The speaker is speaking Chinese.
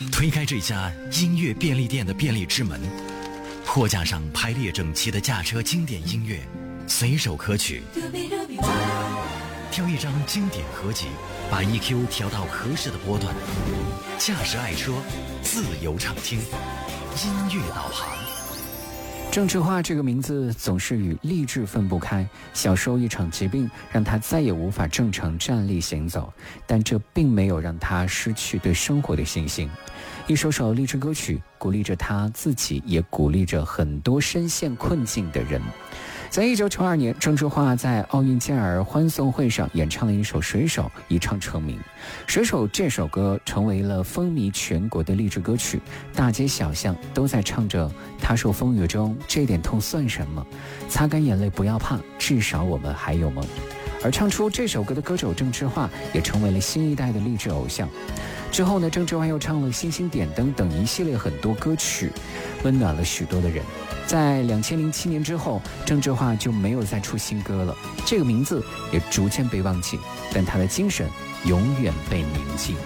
推开这家音乐便利店的便利之门，货架上排列整齐的驾车经典音乐，随手可取。挑一张经典合集，把 EQ 调到合适的波段，驾驶爱车，自由畅听，音乐导航。 郑智化这个名字总是与励志分不开。小时候一场疾病让他再也无法正常站立行走，但这并没有让他失去对生活的信心。一首首励志歌曲鼓励着他自己，也鼓励着很多深陷困境的人。在1992年，郑智化在奥运健儿欢送会上演唱了一首《水手》，一唱成名。《水手》这首歌成为了风靡全国的励志歌曲，大街小巷都在唱着他受风雨中这点痛算什么，擦干眼泪不要怕，至少我们还有梦。而唱出这首歌的歌手郑智化也成为了新一代的励志偶像。之后呢，郑智化又唱了《星星点灯》等一系列很多歌曲，温暖了许多的人。在2007年之后，郑智化就没有再出新歌了，这个名字也逐渐被忘记，但他的精神永远被铭记。